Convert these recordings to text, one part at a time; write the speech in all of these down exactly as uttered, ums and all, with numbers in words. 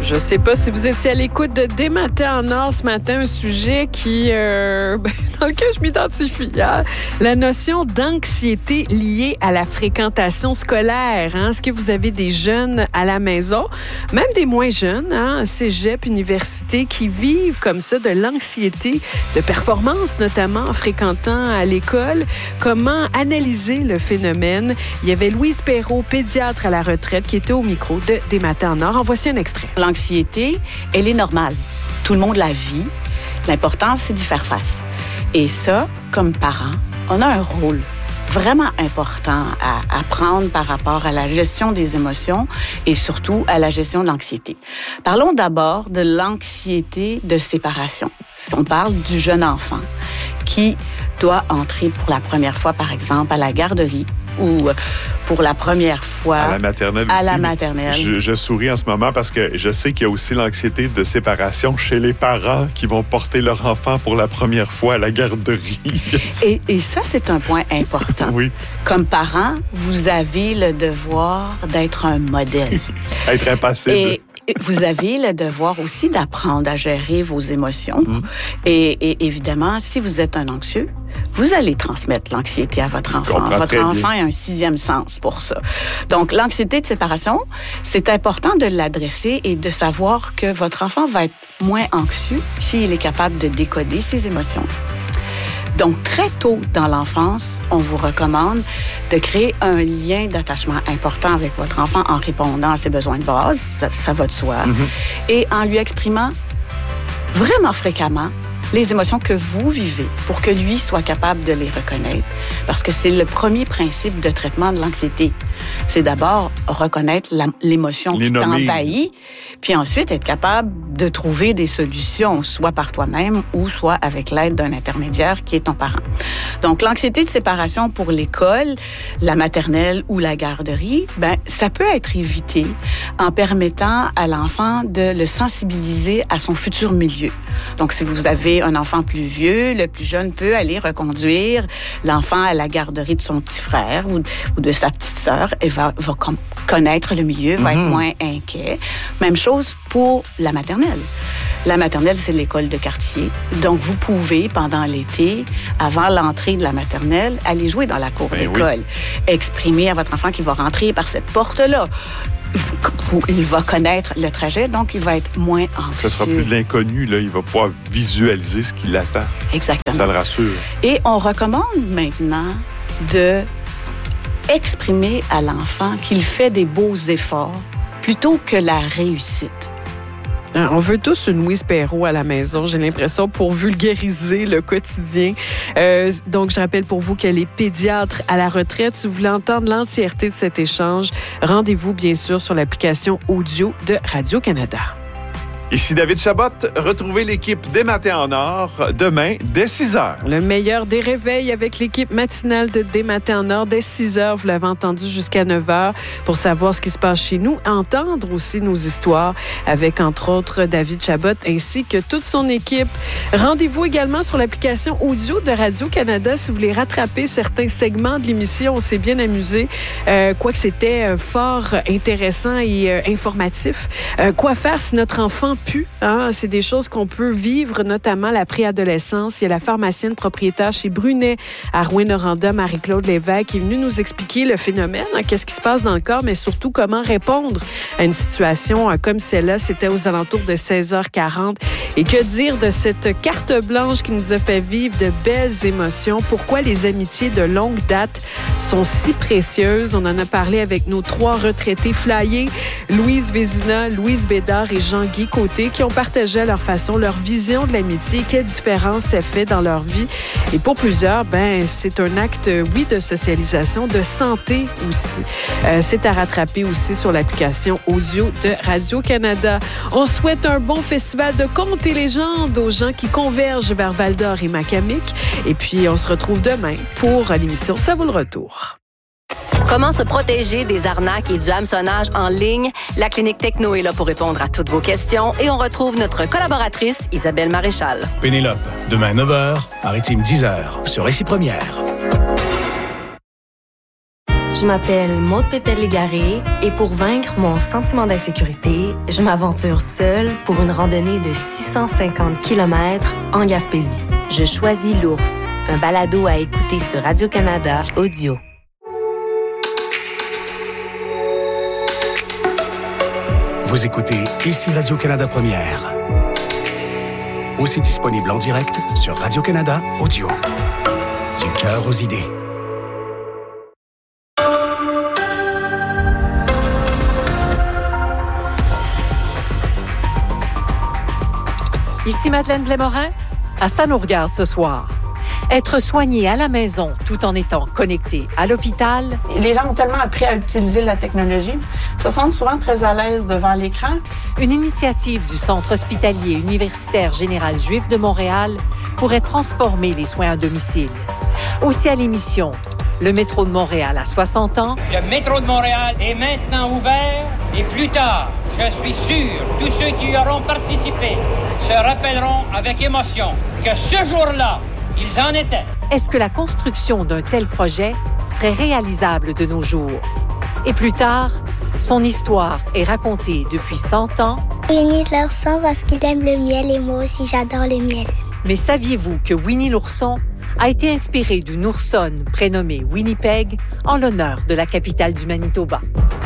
Je ne sais pas si vous étiez à l'écoute de Des matins en or ce matin, un sujet qui, euh, dans lequel je m'identifie. Hein? La notion d'anxiété liée à la fréquentation scolaire. Hein? Est-ce que vous avez des jeunes à la maison, même des moins jeunes, hein? Cégep, université, qui vivent comme ça de l'anxiété de performance, notamment en fréquentant à l'école? Comment analyser le phénomène? Il y avait Louise Perrault, pédiatre à la retraite, qui était au micro de Des matins en or. En voici un extrait. L'anxiété, elle est normale. Tout le monde la vit. L'important, c'est d'y faire face. Et ça, comme parents, on a un rôle vraiment important à, à prendre par rapport à la gestion des émotions et surtout à la gestion de l'anxiété. Parlons d'abord de l'anxiété de séparation. On parle du jeune enfant qui doit entrer pour la première fois, par exemple, à la garderie ou pour la première fois à la maternelle. À aussi. la maternelle. Je, je souris en ce moment parce que je sais qu'il y a aussi l'anxiété de séparation chez les parents qui vont porter leur enfant pour la première fois à la garderie. et, et ça, c'est un point important. Oui. Comme parent, vous avez le devoir d'être un modèle. Être impassible. Et vous avez le devoir aussi d'apprendre à gérer vos émotions. Mmh. Et, et évidemment, si vous êtes un anxieux, vous allez transmettre l'anxiété à votre enfant. Votre enfant a un sixième sens pour ça. Donc, l'anxiété de séparation, c'est important de l'adresser et de savoir que votre enfant va être moins anxieux s'il est capable de décoder ses émotions. Donc, très tôt dans l'enfance, on vous recommande de créer un lien d'attachement important avec votre enfant en répondant à ses besoins de base, ça, ça va de soi, mm-hmm. et en lui exprimant vraiment fréquemment les émotions que vous vivez pour que lui soit capable de les reconnaître. Parce que c'est le premier principe de traitement de l'anxiété. C'est d'abord reconnaître la, l'émotion qui t'envahit, puis ensuite être capable de trouver des solutions, soit par toi-même ou soit avec l'aide d'un intermédiaire qui est ton parent. Donc, l'anxiété de séparation pour l'école, la maternelle ou la garderie, ben, ça peut être évité en permettant à l'enfant de le sensibiliser à son futur milieu. Donc, si vous avez un enfant plus vieux, le plus jeune peut aller reconduire l'enfant à la garderie de son petit frère ou, ou de sa petite sœur et va, va connaître le milieu, va mm-hmm. être moins inquiet. Même chose pour la maternelle. La maternelle, c'est l'école de quartier. Donc, vous pouvez, pendant l'été, avant l'entrée de la maternelle, aller jouer dans la cour ben d'école. Oui. Exprimer à votre enfant qu'il va rentrer par cette porte-là. Il va connaître le trajet, donc il va être moins anxieux. Ce sera plus de l'inconnu, là. Il va pouvoir visualiser ce qui l'attend. Exactement. Ça le rassure. Et on recommande maintenant de exprimer à l'enfant qu'il fait des beaux efforts plutôt que la réussite. On veut tous une Louise Perrault à la maison, j'ai l'impression, pour vulgariser le quotidien. Euh, donc, je rappelle pour vous qu'elle est pédiatre à la retraite. Si vous voulez entendre l'entièreté de cet échange, rendez-vous bien sûr sur l'application audio de Radio-Canada. Ici David Chabot. Retrouvez l'équipe des Matins en or demain dès six heures. Le meilleur des réveils avec l'équipe matinale de Des Matins en or dès six heures. Vous l'avez entendu jusqu'à neuf heures pour savoir ce qui se passe chez nous. Entendre aussi nos histoires avec, entre autres, David Chabot ainsi que toute son équipe. Rendez-vous également sur l'application audio de Radio-Canada si vous voulez rattraper certains segments de l'émission. On s'est bien amusé. Euh, quoique c'était euh, fort intéressant et euh, informatif. Euh, quoi faire si notre enfant pue, hein? C'est des choses qu'on peut vivre, notamment la préadolescence. Il y a la pharmacienne propriétaire chez Brunet à Rouyn-Noranda, Marie-Claude Lévesque, qui est venue nous expliquer le phénomène, hein, qu'est-ce qui se passe dans le corps, mais surtout comment répondre à une situation hein, comme celle-là. C'était aux alentours de seize heures quarante. Et que dire de cette carte blanche qui nous a fait vivre de belles émotions? Pourquoi les amitiés de longue date sont si précieuses? On en a parlé avec nos trois retraités flyés, Louise Vézina, Louise Bédard et Jean-Guy Côté, qui ont partagé à leur façon leur vision de l'amitié, quelle différence ça fait dans leur vie. Et pour plusieurs, ben c'est un acte, oui, de socialisation, de santé aussi. Euh, c'est à rattraper aussi sur l'application audio de Radio-Canada. On souhaite un bon festival de contes et légendes aux gens qui convergent vers Val-d'Or et Macamic. Et puis, on se retrouve demain pour l'émission Ça vaut le retour. Comment se protéger des arnaques et du hameçonnage en ligne? La Clinique Techno est là pour répondre à toutes vos questions et on retrouve notre collaboratrice Isabelle Maréchal. Pénélope, demain neuf heures, Maritime dix heures, sur Récit Première. Je m'appelle Maude Pétel-Légaré et pour vaincre mon sentiment d'insécurité, je m'aventure seule pour une randonnée de six cent cinquante kilomètres en Gaspésie. Je choisis l'ours, un balado à écouter sur Radio-Canada Audio. Vous écoutez Ici Radio-Canada Première. Aussi disponible en direct sur Radio-Canada Audio. Du cœur aux idées. Ici Madeleine Blais-Morin. À ça nous regarde ce soir. Être soigné à la maison tout en étant connecté à l'hôpital. Les gens ont tellement appris à utiliser la technologie, se sentent souvent très à l'aise devant l'écran. Une initiative du Centre hospitalier universitaire général juif de Montréal pourrait transformer les soins à domicile. Aussi à l'émission, le métro de Montréal a soixante ans. Le métro de Montréal est maintenant ouvert et plus tard, je suis sûr, tous ceux qui y auront participé se rappelleront avec émotion que ce jour-là, ils en étaient. Est-ce que la construction d'un tel projet serait réalisable de nos jours? Et plus tard, son histoire est racontée depuis cent ans. Winnie l'ourson parce qu'il aime le miel et moi aussi j'adore le miel. Mais saviez-vous que Winnie l'ourson a été inspiré d'une oursonne prénommée Winnipeg en l'honneur de la capitale du Manitoba?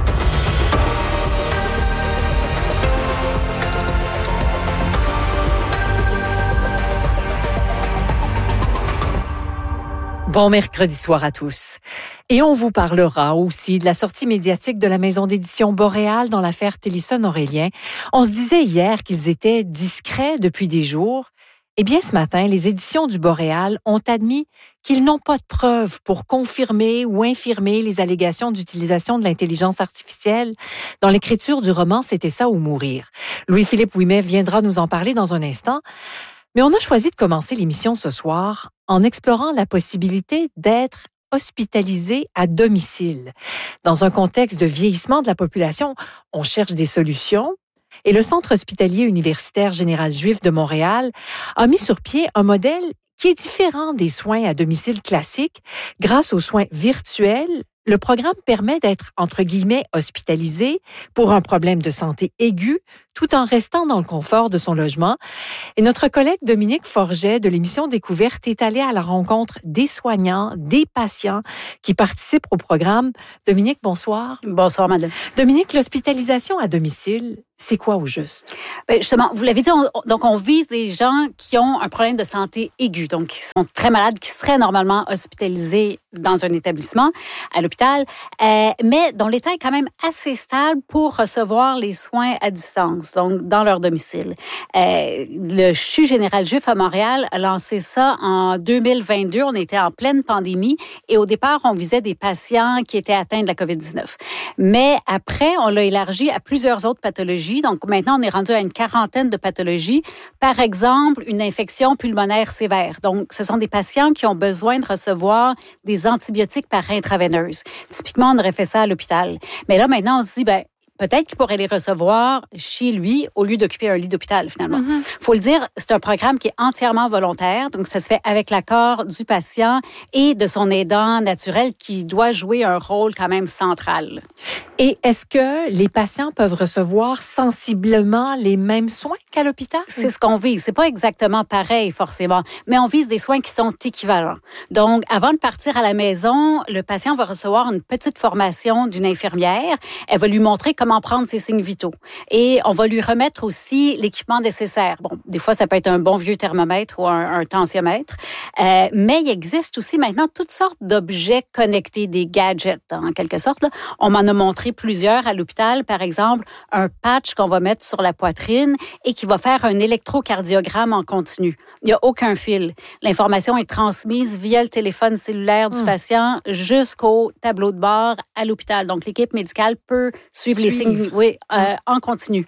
Bon mercredi soir à tous. Et on vous parlera aussi de la sortie médiatique de la maison d'édition Boréal dans l'affaire Télisson-Aurélien. On se disait hier qu'ils étaient discrets depuis des jours. Eh bien, ce matin, les éditions du Boréal ont admis qu'ils n'ont pas de preuves pour confirmer ou infirmer les allégations d'utilisation de l'intelligence artificielle. Dans l'écriture du roman, c'était ça ou mourir. Louis-Philippe Ouimet viendra nous en parler dans un instant. Mais on a choisi de commencer l'émission ce soir en explorant la possibilité d'être hospitalisé à domicile. Dans un contexte de vieillissement de la population, on cherche des solutions. Et le Centre hospitalier universitaire général juif de Montréal a mis sur pied un modèle qui est différent des soins à domicile classiques. Grâce aux soins virtuels, le programme permet d'être, entre guillemets, hospitalisé pour un problème de santé aigu, tout en restant dans le confort de son logement. Et notre collègue Dominique Forget de l'émission Découverte est allé à la rencontre des soignants, des patients qui participent au programme. Dominique, bonsoir. Bonsoir, madame. Dominique, l'hospitalisation à domicile, c'est quoi au juste? Bien, justement, vous l'avez dit, on, donc on vise des gens qui ont un problème de santé aigu, donc qui sont très malades, qui seraient normalement hospitalisés dans un établissement, à l'hôpital, euh, mais dont l'état est quand même assez stable pour recevoir les soins à distance, donc dans leur domicile. Euh, le C H U général juif à Montréal a lancé ça en deux mille vingt-deux. On était en pleine pandémie et au départ, on visait des patients qui étaient atteints de la covid dix-neuf. Mais après, on l'a élargi à plusieurs autres pathologies. Donc maintenant, on est rendu à une quarantaine de pathologies. Par exemple, une infection pulmonaire sévère. Donc, ce sont des patients qui ont besoin de recevoir des antibiotiques par intraveineuse. Typiquement, on aurait fait ça à l'hôpital. Mais là, maintenant, on se dit, ben peut-être qu'il pourrait les recevoir chez lui au lieu d'occuper un lit d'hôpital, finalement. Mm-hmm. Faut le dire, c'est un programme qui est entièrement volontaire. Donc, ça se fait avec l'accord du patient et de son aidant naturel qui doit jouer un rôle quand même central. Et est-ce que les patients peuvent recevoir sensiblement les mêmes soins qu'à l'hôpital? C'est ce qu'on vise. C'est pas exactement pareil, forcément, mais on vise des soins qui sont équivalents. Donc, avant de partir à la maison, le patient va recevoir une petite formation d'une infirmière. Elle va lui montrer comment prendre ses signes vitaux. Et on va lui remettre aussi l'équipement nécessaire. Bon, des fois, ça peut être un bon vieux thermomètre ou un, un tensiomètre. Euh, mais il existe aussi maintenant toutes sortes d'objets connectés, des gadgets, en quelque sorte. Là. On m'en a montré plusieurs à l'hôpital. Par exemple, un patch qu'on va mettre sur la poitrine et qui va faire un électrocardiogramme en continu. Il n'y a aucun fil. L'information est transmise via le téléphone cellulaire du mmh. patient jusqu'au tableau de bord à l'hôpital. Donc, l'équipe médicale peut suivre les signes oui, euh, en continu.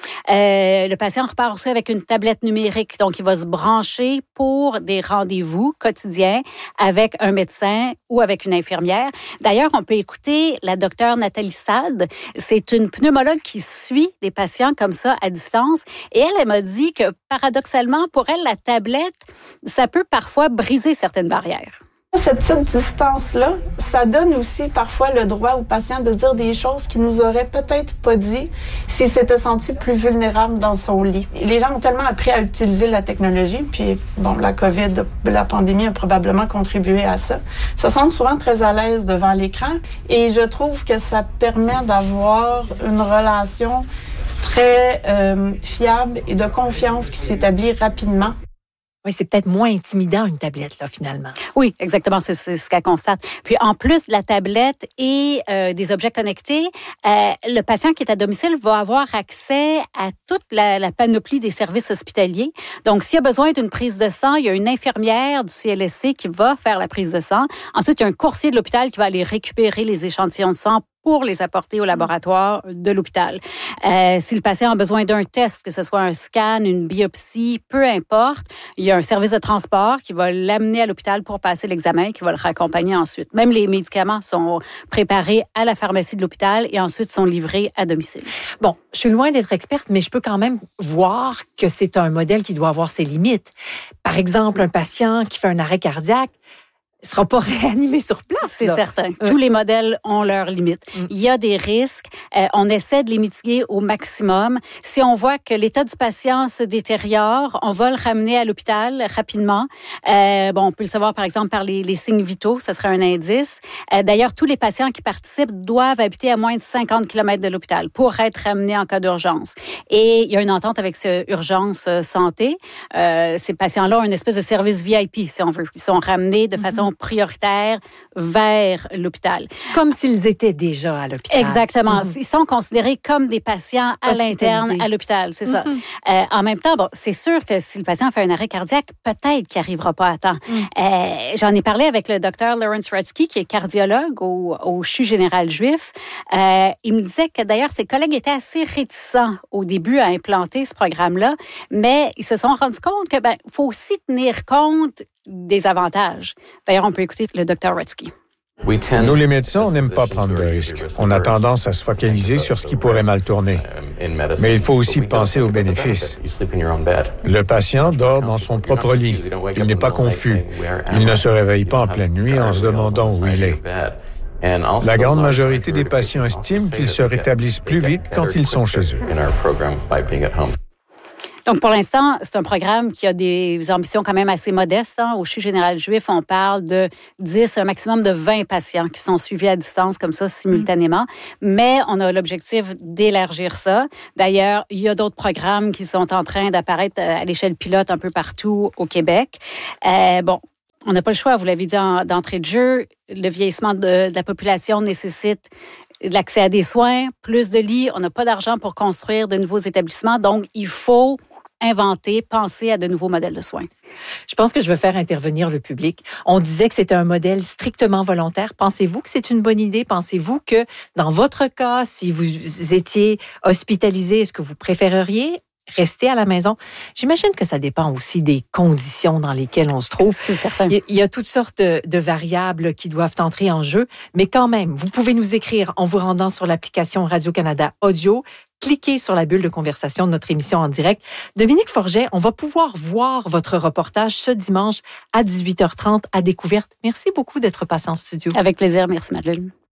Euh, le patient repart aussi avec une tablette numérique. Donc, il va se brancher pour des rendez-vous quotidiens avec un médecin ou avec une infirmière. D'ailleurs, on peut écouter la docteure Nathalie Sade. C'est une pneumologue qui suit des patients comme ça à distance. Et elle, elle m'a dit que, paradoxalement, pour elle, la tablette, ça peut parfois briser certaines barrières. Cette petite distance-là, ça donne aussi parfois le droit aux patients de dire des choses qu'il nous aurait peut-être pas dit s'il s'était senti plus vulnérable dans son lit. Les gens ont tellement appris à utiliser la technologie, puis bon, la COVID, la pandémie a probablement contribué à ça. Ils se sentent souvent très à l'aise devant l'écran et je trouve que ça permet d'avoir une relation très euh, fiable et de confiance qui s'établit rapidement. Oui, c'est peut-être moins intimidant une tablette, là, finalement. Oui, exactement, c'est, c'est ce qu'elle constate. Puis en plus de la tablette et euh, des objets connectés, euh, le patient qui est à domicile va avoir accès à toute la, la panoplie des services hospitaliers. Donc, s'il y a besoin d'une prise de sang, il y a une infirmière du C L S C qui va faire la prise de sang. Ensuite, il y a un coursier de l'hôpital qui va aller récupérer les échantillons de sang pour les apporter au laboratoire de l'hôpital. Euh, si le patient a besoin d'un test, que ce soit un scan, une biopsie, peu importe, il y a un service de transport qui va l'amener à l'hôpital pour passer l'examen, qui va le raccompagner ensuite. Même les médicaments sont préparés à la pharmacie de l'hôpital et ensuite sont livrés à domicile. Bon, je suis loin d'être experte, mais je peux quand même voir que c'est un modèle qui doit avoir ses limites. Par exemple, un patient qui fait un arrêt cardiaque ne sera pas réanimé sur place. C'est là. certain. Oui. Tous les modèles ont leurs limites. Mm. Il y a des risques. Euh, on essaie de les mitiguer au maximum. Si on voit que l'état du patient se détériore, on va le ramener à l'hôpital rapidement. Euh, bon, on peut le savoir, par exemple, par les, les signes vitaux. Ça serait un indice. Euh, d'ailleurs, tous les patients qui participent doivent habiter à moins de cinquante kilomètres de l'hôpital pour être ramenés en cas d'urgence. Et il y a une entente avec ce Urgence Santé. Euh, ces patients-là ont une espèce de service V I P, si on veut. Ils sont ramenés de façon prioritaire vers l'hôpital. Comme s'ils étaient déjà à l'hôpital. Exactement. Mm-hmm. Ils sont considérés comme des patients à l'interne à l'hôpital, c'est mm-hmm. ça. Euh, en même temps, bon, c'est sûr que si le patient fait un arrêt cardiaque, peut-être qu'il n'arrivera pas à temps. Mm. Euh, j'en ai parlé avec le docteur Lawrence Radsky, qui est cardiologue au, au C H U général juif. Euh, il me disait que d'ailleurs, ses collègues étaient assez réticents au début à implanter ce programme-là, mais ils se sont rendus compte que ben, faut aussi tenir compte des avantages. D'ailleurs, on peut écouter le docteur Radsky. Nous, les médecins, on n'aime pas prendre de risques. On a tendance à se focaliser sur ce qui pourrait mal tourner. Mais il faut aussi penser aux bénéfices. Le patient dort dans son propre lit. Il n'est pas confus. Il ne se réveille pas en pleine nuit en se demandant où il est. La grande majorité des patients estiment qu'ils se rétablissent plus vite quand ils sont chez eux. Donc, pour l'instant, c'est un programme qui a des ambitions quand même assez modestes. Hein. Au C H U général juif, on parle de dix, un maximum de vingt patients qui sont suivis à distance comme ça, simultanément. Mmh. Mais on a l'objectif d'élargir ça. D'ailleurs, il y a d'autres programmes qui sont en train d'apparaître à l'échelle pilote un peu partout au Québec. Euh, bon, on n'a pas le choix, vous l'avez dit en, d'entrée de jeu. Le vieillissement de, de la population nécessite l'accès à des soins, plus de lits. On n'a pas d'argent pour construire de nouveaux établissements. Donc, il faut inventer, penser à de nouveaux modèles de soins. Je pense que je veux faire intervenir le public. On disait que c'était un modèle strictement volontaire. Pensez-vous que c'est une bonne idée? Pensez-vous que, dans votre cas, si vous étiez hospitalisé, est-ce que vous préféreriez rester à la maison? J'imagine que ça dépend aussi des conditions dans lesquelles on se trouve. C'est certain. Il y a toutes sortes de, de variables qui doivent entrer en jeu, mais quand même, vous pouvez nous écrire en vous rendant sur l'application Radio-Canada Audio. Cliquez sur la bulle de conversation de notre émission en direct. Dominique Forget, on va pouvoir voir votre reportage ce dimanche à dix-huit heures trente à Découverte. Merci beaucoup d'être passé en studio. Avec plaisir. Merci, Madeleine.